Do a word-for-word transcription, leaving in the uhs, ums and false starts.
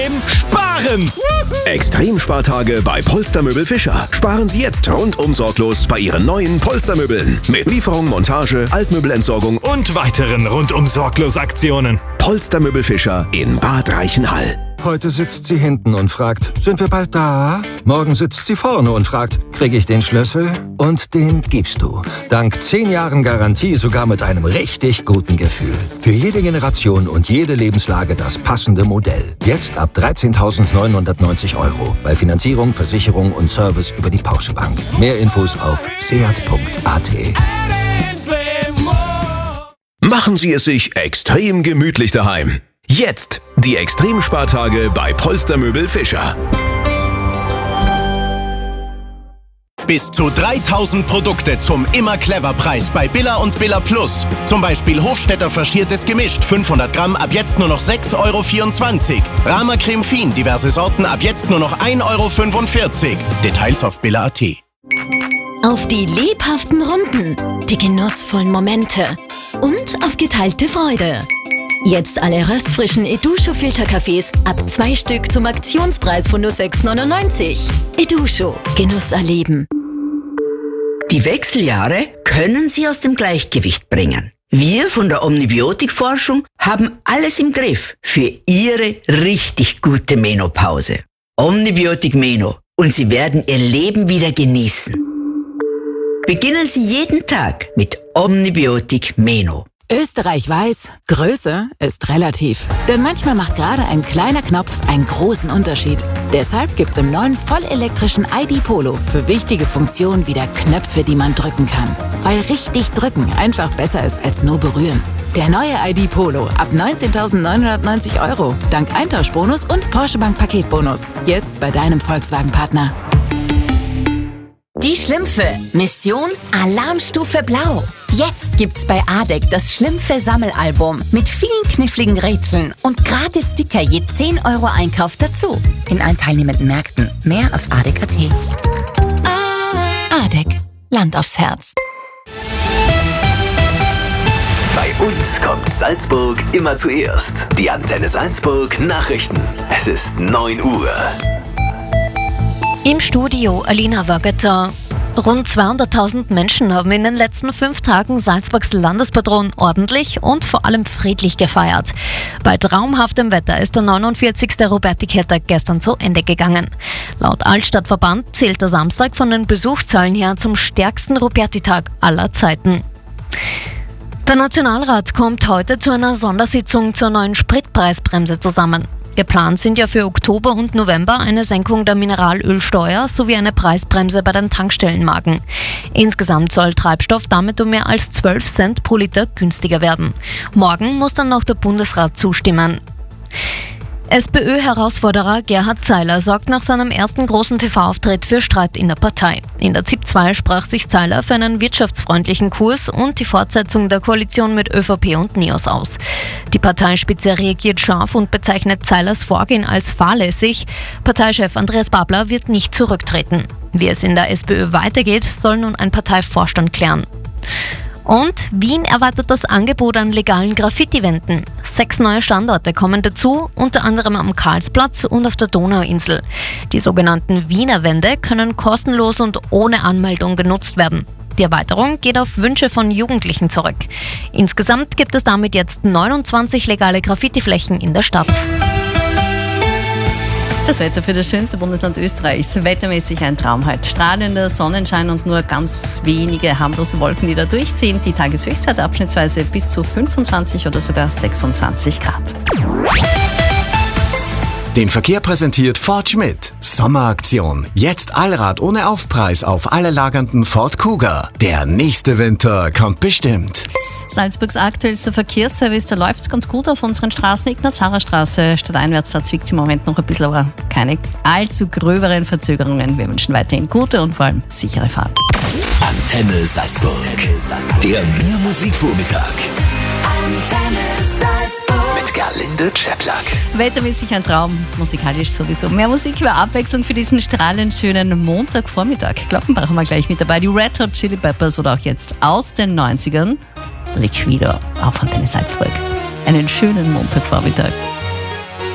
Sparen! Extremspartage bei Polstermöbel Fischer. Sparen Sie jetzt rundum sorglos bei Ihren neuen Polstermöbeln. Mit Lieferung, Montage, Altmöbelentsorgung Und weiteren rundum sorglos Aktionen. Polstermöbel Fischer in Bad Reichenhall. Heute sitzt sie hinten und fragt, sind wir bald da? Morgen sitzt sie vorne und fragt, kriege ich den Schlüssel? Und den gibst du. Dank zehn Jahren Garantie sogar mit einem richtig guten Gefühl. Für jede Generation und jede Lebenslage das passende Modell. Jetzt ab dreizehntausendneunhundertneunzig Euro. Bei Finanzierung, Versicherung und Service über die Porsche Bank. Mehr Infos auf seat punkt a t. Machen Sie es sich extrem gemütlich daheim. Jetzt die Extremspartage bei Polstermöbel Fischer. Bis zu dreitausend Produkte zum Immer-Clever-Preis bei Billa und Billa Plus. Zum Beispiel Hofstetter faschiertes Gemischt, fünfhundert Gramm, ab jetzt nur noch sechs Euro vierundzwanzig. Rama Creme Fin, diverse Sorten, ab jetzt nur noch ein Euro fünfundvierzig. Details auf billa punkt a t. Auf die lebhaften Runden, die genussvollen Momente und auf geteilte Freude. Jetzt alle röstfrischen Edusho-Filterkaffees ab zwei Stück zum Aktionspreis von nur sechs neunundneunzig. Edusho, Genuss erleben. Die Wechseljahre können Sie aus dem Gleichgewicht bringen. Wir von der Omnibiotikforschung haben alles im Griff für Ihre richtig gute Menopause. Omnibiotik Meno und Sie werden Ihr Leben wieder genießen. Beginnen Sie jeden Tag mit Omnibiotik Meno. Österreich weiß, Größe ist relativ. Denn manchmal macht gerade ein kleiner Knopf einen großen Unterschied. Deshalb gibt's im neuen vollelektrischen I D Polo für wichtige Funktionen wieder Knöpfe, die man drücken kann. Weil richtig drücken einfach besser ist als nur berühren. Der neue I D Polo ab neunzehntausendneunhundertneunzig Euro. Dank Eintauschbonus und Porsche Bank Paketbonus. Jetzt bei deinem Volkswagen-Partner. Die Schlümpfe. Mission Alarmstufe Blau. Jetzt gibt's bei Adek das Schlümpfe-Sammelalbum mit vielen kniffligen Rätseln und gratis Sticker je zehn Euro Einkauf dazu. In allen teilnehmenden Märkten. Mehr auf adek punkt a t. Adek. Land aufs Herz. Bei uns kommt Salzburg immer zuerst. Die Antenne Salzburg Nachrichten. Es ist neun Uhr. Im Studio Alina Waggeter. Rund zweihunderttausend Menschen haben in den letzten fünf Tagen Salzburgs Landespatron ordentlich und vor allem friedlich gefeiert. Bei traumhaftem Wetter ist der neunundvierzigste Roberti-Ketter gestern zu Ende gegangen. Laut Altstadtverband zählt der Samstag von den Besuchszahlen her zum stärksten Roberti-Tag aller Zeiten. Der Nationalrat kommt heute zu einer Sondersitzung zur neuen Spritpreisbremse zusammen. Geplant sind ja für Oktober und November eine Senkung der Mineralölsteuer sowie eine Preisbremse bei den Tankstellenmarken. Insgesamt soll Treibstoff damit um mehr als zwölf Cent pro Liter günstiger werden. Morgen muss dann noch der Bundesrat zustimmen. SPÖ-Herausforderer Gerhard Zeiler sorgt nach seinem ersten großen T V-Auftritt für Streit in der Partei. In der Z I P zwei sprach sich Zeiler für einen wirtschaftsfreundlichen Kurs und die Fortsetzung der Koalition mit ÖVP und NEOS aus. Die Parteispitze reagiert scharf und bezeichnet Zeilers Vorgehen als fahrlässig. Parteichef Andreas Babler wird nicht zurücktreten. Wie es in der SPÖ weitergeht, soll nun ein Parteivorstand klären. Und Wien erweitert das Angebot an legalen Graffiti-Wänden. Sechs neue Standorte kommen dazu, unter anderem am Karlsplatz und auf der Donauinsel. Die sogenannten Wiener Wände können kostenlos und ohne Anmeldung genutzt werden. Die Erweiterung geht auf Wünsche von Jugendlichen zurück. Insgesamt gibt es damit jetzt neunundzwanzig legale Graffiti-Flächen in der Stadt. Das Wetter für das schönste Bundesland Österreichs. Wettermäßig ein Traum heute. Strahlender Sonnenschein und nur ganz wenige harmlose Wolken, die da durchziehen. Die Tageshöchstwert abschnittsweise bis zu fünfundzwanzig oder sogar sechsundzwanzig Grad. Den Verkehr präsentiert Ford Schmidt. Sommeraktion. Jetzt Allrad ohne Aufpreis auf alle lagernden Ford Kuga. Der nächste Winter kommt bestimmt. Salzburgs aktuellster Verkehrsservice, da läuft es ganz gut auf unseren Straßen. Ignaz-Harrer-Straße stadteinwärts, da zwickt es im Moment noch ein bisschen, aber keine allzu gröberen Verzögerungen. Wir wünschen weiterhin gute und vor allem sichere Fahrt. Antenne Salzburg. Der Mehr-Musik-Vormittag. Antenne Salzburg. Mit Gerlinde Czeplak. Wettermäßig ein Traum, musikalisch sowieso. Mehr Musik für Abwechslung für diesen strahlend schönen Montagvormittag. Glockenbach haben wir gleich mit dabei. Die Red Hot Chili Peppers oder auch jetzt aus den neunzigern. Rick Schwieder auf Antenne Salzburg. Einen schönen Montagvormittag.